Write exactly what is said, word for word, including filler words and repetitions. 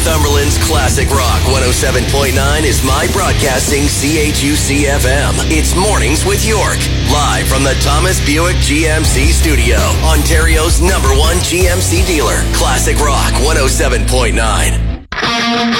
Northumberland's Classic Rock one oh seven point nine is My Broadcasting C H U C F M. It's Mornings with York. Live from the Thomas Buick G M C studio. Ontario's number one G M C dealer. Classic Rock one oh seven point nine.